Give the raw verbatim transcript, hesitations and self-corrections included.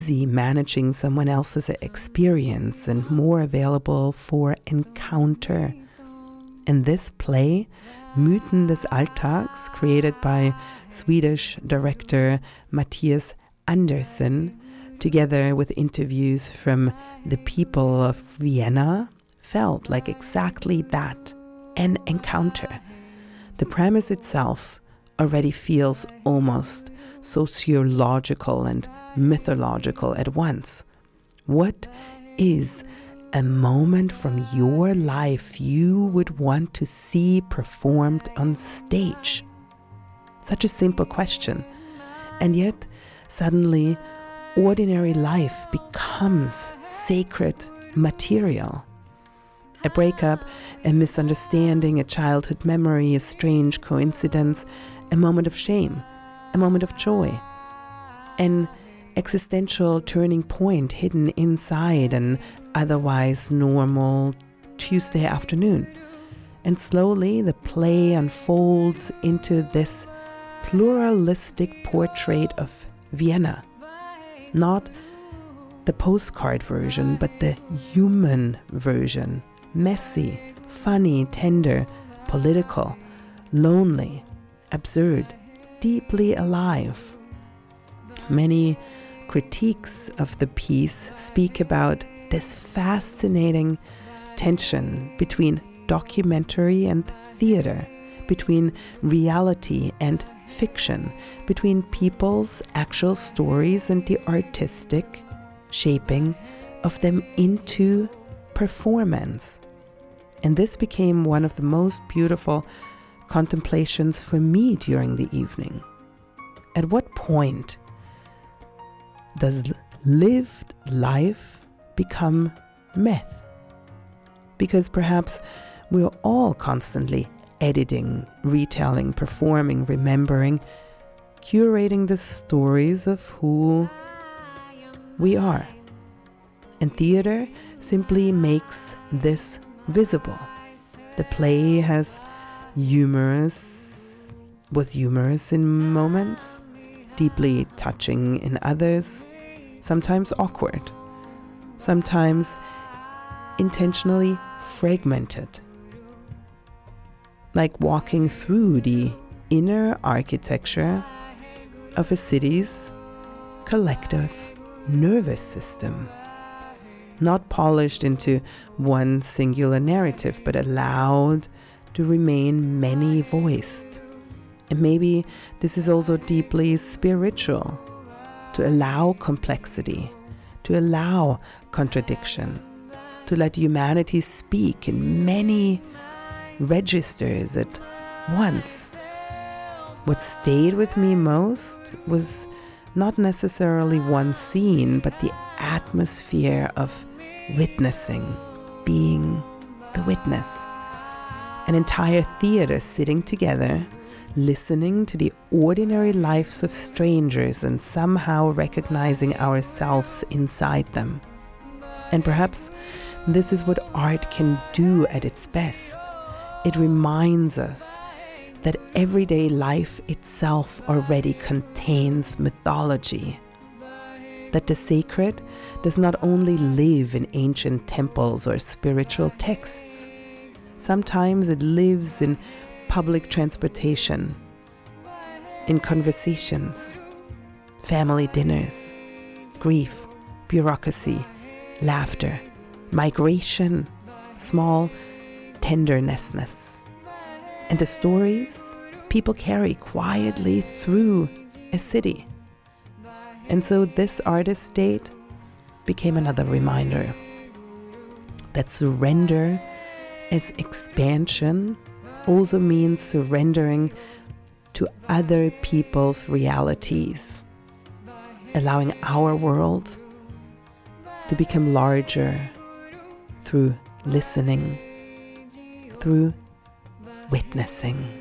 busy managing someone else's experience and more available for encounter. And this play, Mythen des Alltags, created by Swedish director Mattias Andersson, together with interviews from the people of Vienna, felt like exactly that, an encounter. The premise itself already feels almost sociological and mythological at once. What is a moment from your life you would want to see performed on stage? Such a simple question. And yet, suddenly, ordinary life becomes sacred material. A breakup, a misunderstanding, a childhood memory, a strange coincidence, a moment of shame, a moment of joy, an existential turning point hidden inside an otherwise normal Tuesday afternoon. And slowly the play unfolds into this pluralistic portrait of Vienna. Not the postcard version, but the human version. Messy, funny, tender, political, lonely, absurd, deeply alive. Many critiques of the piece speak about this fascinating tension between documentary and theater, between reality and fiction, between people's actual stories and the artistic shaping of them into performance. And this became one of the most beautiful contemplations for me during the evening. At what point does lived life become myth? Because perhaps we're all constantly editing, retelling, performing, remembering, curating the stories of who we are. And theater simply makes this visible. The play has humorous, was humorous in moments, deeply touching in others, sometimes awkward, sometimes intentionally fragmented. Like walking through the inner architecture of a city's collective nervous system. Not polished into one singular narrative, but allowed to remain many-voiced. And maybe this is also deeply spiritual, to allow complexity, to allow contradiction, to let humanity speak in many registers at once. What stayed with me most was not necessarily one scene, but the atmosphere of witnessing, being the witness. An entire theater sitting together, listening to the ordinary lives of strangers and somehow recognizing ourselves inside them. And perhaps this is what art can do at its best. It reminds us that everyday life itself already contains mythology. That the sacred does not only live in ancient temples or spiritual texts. Sometimes it lives in public transportation, in conversations, family dinners, grief, bureaucracy, laughter, migration, small tendernessness, and the stories people carry quietly through a city. And so this artist date became another reminder that surrender as expansion also means surrendering to other people's realities, allowing our world to become larger through listening, through witnessing.